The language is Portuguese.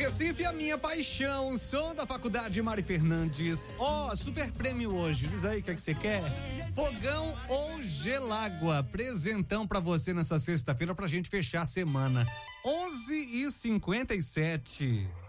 Recife, a minha paixão, som da Faculdade Mari Fernandes. Super prêmio hoje, diz aí o que você quer. Fogão ou gelágua, presentão pra você nessa sexta-feira pra gente fechar a semana. 11h57.